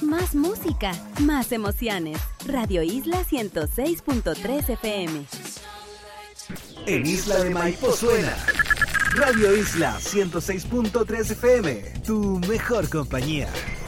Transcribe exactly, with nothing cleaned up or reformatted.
más música, más emociones. Radio Isla ciento seis punto tres F M. En Isla de Maipo suena Radio Isla ciento seis punto tres F M, tu mejor compañía.